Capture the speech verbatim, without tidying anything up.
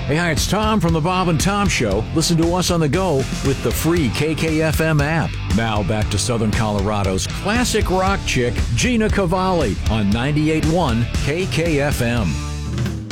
Hey, hi, it's Tom from the Bob and Tom Show. Listen to us on the go with the free K K F M app. Now back to Southern Colorado's classic rock chick, Gina Cavalli, on ninety-eight point one K K F M.